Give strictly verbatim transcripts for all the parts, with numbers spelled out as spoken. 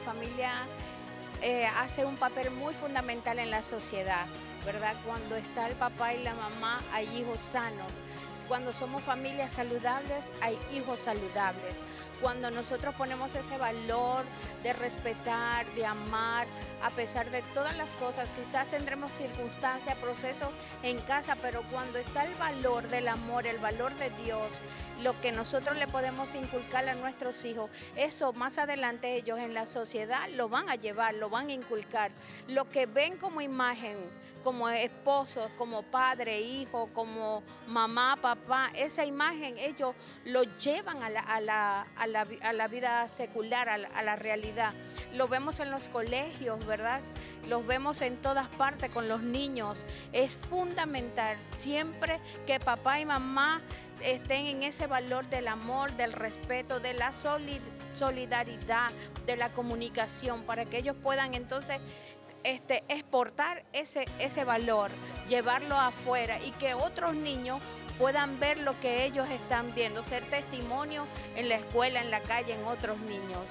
familia eh, hace un papel muy fundamental en la sociedad, ¿verdad? Cuando está el papá y la mamá, hay hijos sanos. Cuando somos familias saludables, hay hijos saludables. Cuando nosotros ponemos ese valor de respetar, de amar, a pesar de todas las cosas, quizás tendremos circunstancias, procesos en casa, pero cuando está el valor del amor, el valor de Dios, lo que nosotros le podemos inculcar a nuestros hijos, eso más adelante ellos en la sociedad lo van a llevar, lo van a inculcar. Lo que ven como imagen, como esposos, como padre, hijo, como mamá, papá, esa imagen ellos lo llevan a la, a la, a la, a la vida secular, a la, a la realidad. Lo vemos en los colegios, ¿verdad? Los vemos en todas partes con los niños. Es fundamental siempre que papá y mamá estén en ese valor del amor, del respeto, de la solidaridad, de la comunicación, para que ellos puedan entonces Este, exportar ese, ese valor, llevarlo afuera y que otros niños puedan ver lo que ellos están viendo, ser testimonio en la escuela, en la calle, en otros niños.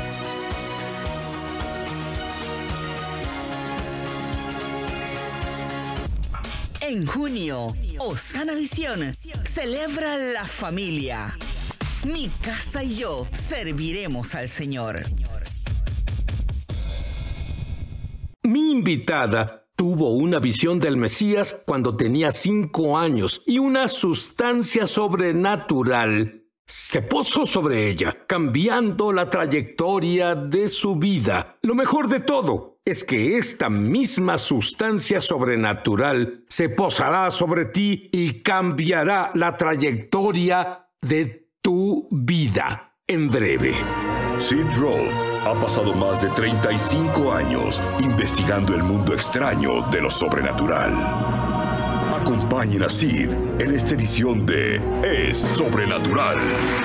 En junio, Osana Visión celebra la familia. Mi casa y yo serviremos al Señor. Mi invitada tuvo una visión del Mesías cuando tenía cinco años y una sustancia sobrenatural se posó sobre ella, cambiando la trayectoria de su vida. Lo mejor de todo es que esta misma sustancia sobrenatural se posará sobre ti y cambiará la trayectoria de tu vida en breve. Sid Roth ha pasado más de treinta y cinco años investigando el mundo extraño de lo sobrenatural. Acompañen a Sid en esta edición de Es Sobrenatural.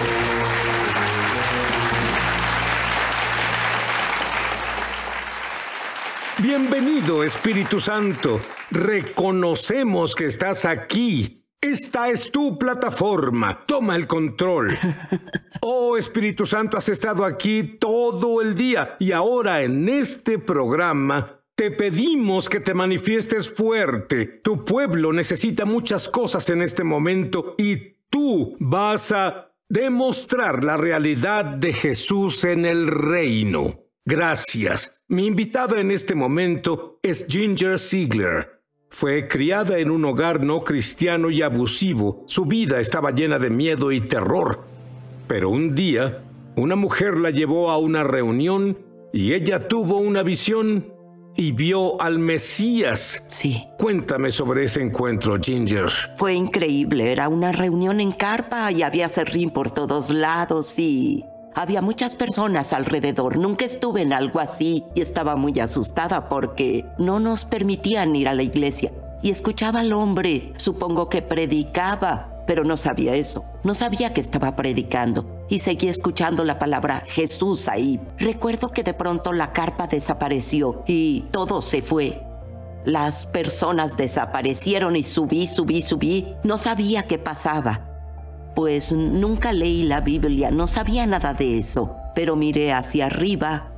Bienvenido, Espíritu Santo. Reconocemos que estás aquí. Esta es tu plataforma. Toma el control. Oh, Espíritu Santo, has estado aquí todo el día y ahora en este programa te pedimos que te manifiestes fuerte. Tu pueblo necesita muchas cosas en este momento y tú vas a demostrar la realidad de Jesús en el reino. Gracias. Mi invitada en este momento es Ginger Ziegler. Fue criada en un hogar no cristiano y abusivo. Su vida estaba llena de miedo y terror. Pero un día, una mujer la llevó a una reunión y ella tuvo una visión y vio al Mesías. Sí. Cuéntame sobre ese encuentro, Ginger. Fue increíble. Era una reunión en carpa y había serrín por todos lados y había muchas personas alrededor. Nunca estuve en algo así y estaba muy asustada porque no nos permitían ir a la iglesia. Y escuchaba al hombre, supongo que predicaba, pero no sabía eso. No sabía que estaba predicando y seguía escuchando la palabra Jesús ahí. Recuerdo que de pronto la carpa desapareció y todo se fue. Las personas desaparecieron y subí, subí, subí. No sabía qué pasaba. Pues nunca leí la Biblia, no sabía nada de eso, pero miré hacia arriba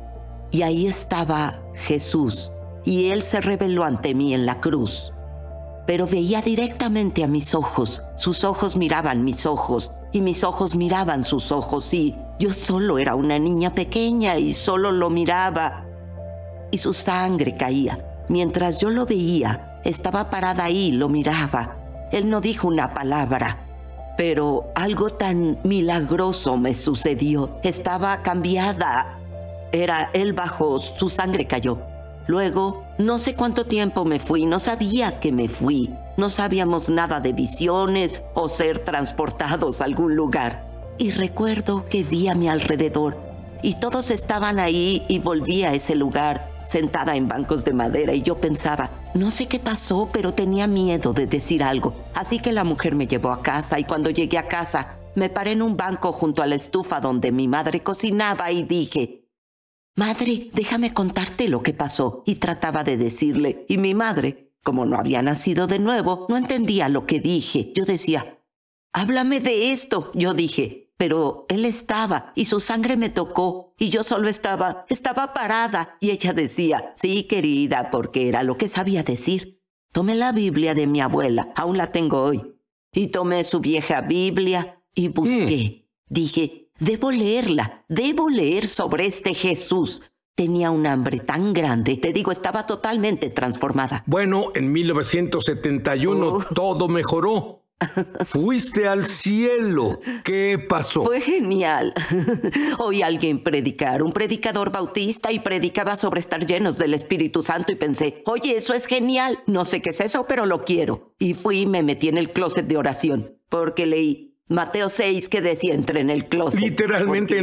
y ahí estaba Jesús y Él se reveló ante mí en la cruz. Pero veía directamente a mis ojos, sus ojos miraban mis ojos y mis ojos miraban sus ojos y yo solo era una niña pequeña y solo lo miraba y su sangre caía. Mientras yo lo veía, estaba parada ahí, lo miraba. Él no dijo una palabra. Pero algo tan milagroso me sucedió. Estaba cambiada. Era él bajó, su sangre cayó. Luego, no sé cuánto tiempo me fui, no sabía que me fui. No sabíamos nada de visiones o ser transportados a algún lugar. Y recuerdo que vi a mi alrededor y todos estaban ahí y volví a ese lugar, sentada en bancos de madera, y yo pensaba, no sé qué pasó, pero tenía miedo de decir algo. Así que la mujer me llevó a casa y cuando llegué a casa, me paré en un banco junto a la estufa donde mi madre cocinaba y dije, madre, déjame contarte lo que pasó. Y trataba de decirle, y mi madre, como no había nacido de nuevo, no entendía lo que dije. Yo decía, háblame de esto. Yo dije, pero él estaba y su sangre me tocó y yo solo estaba, estaba parada. Y ella decía, sí, querida, porque era lo que sabía decir. Tomé la Biblia de mi abuela, aún la tengo hoy, y tomé su vieja Biblia y busqué. Mm. Dije, debo leerla, debo leer sobre este Jesús. Tenía un hambre tan grande, te digo, estaba totalmente transformada. Bueno, en mil novecientos setenta y uno uh. todo mejoró. Fuiste al cielo. ¿Qué pasó? Fue genial. Oí a alguien predicar, un predicador bautista, y predicaba sobre estar llenos del Espíritu Santo y pensé, oye, eso es genial. No sé qué es eso, pero lo quiero. Y fui y me metí en el closet de oración, porque leí Mateo seis que decía, entré en el closet. Literalmente